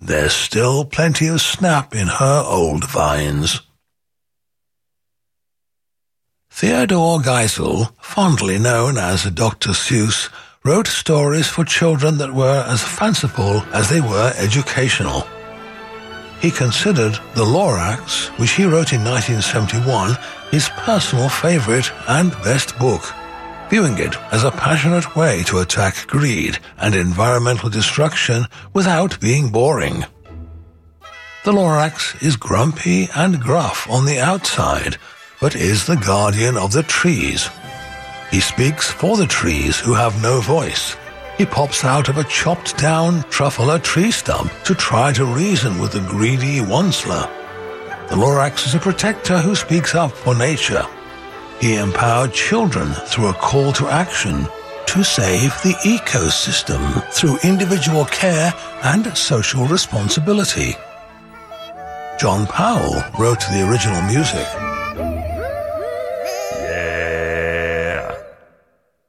there's still plenty of snap in her old vines. Theodore Geisel, fondly known as Dr. Seuss, wrote stories for children that were as fanciful as they were educational. He considered The Lorax, which he wrote in 1971, his personal favorite and best book, viewing it as a passionate way to attack greed and environmental destruction without being boring. The Lorax is grumpy and gruff on the outside, but is the guardian of the trees. He speaks for the trees who have no voice. He pops out of a chopped-down truffula tree stump to try to reason with the greedy Onceler. The Lorax is a protector who speaks up for nature. He empowered children through a call to action to save the ecosystem through individual care and social responsibility. John Powell wrote the original music.